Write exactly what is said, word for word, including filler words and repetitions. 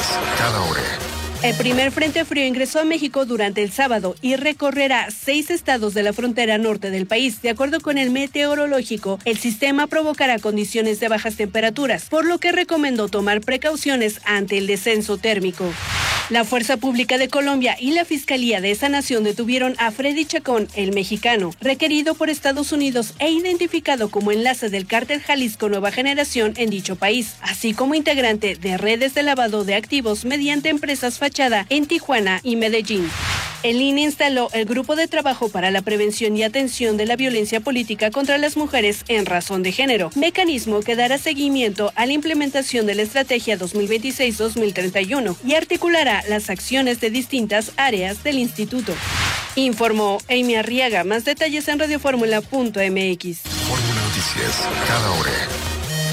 cada hora. El primer frente frío ingresó a México durante el sábado y recorrerá seis estados de la frontera norte del país. De acuerdo con el meteorológico, el sistema provocará condiciones de bajas temperaturas, por lo que recomendó tomar precauciones ante el descenso térmico. La Fuerza Pública de Colombia y la Fiscalía de esa nación detuvieron a Freddy Chacón, el mexicano, requerido por Estados Unidos e identificado como enlace del cártel Jalisco Nueva Generación en dicho país, así como integrante de redes de lavado de activos mediante empresas fachada en Tijuana y Medellín. El I N E instaló el Grupo de Trabajo para la Prevención y Atención de la Violencia Política contra las Mujeres en Razón de Género, mecanismo que dará seguimiento a la implementación de la Estrategia dos mil veintiséis dos mil treinta y uno y articulará las acciones de distintas áreas del instituto. Informó Amy Arriaga. Más detalles en radioformula punto m x. Fórmula Noticias, cada hora.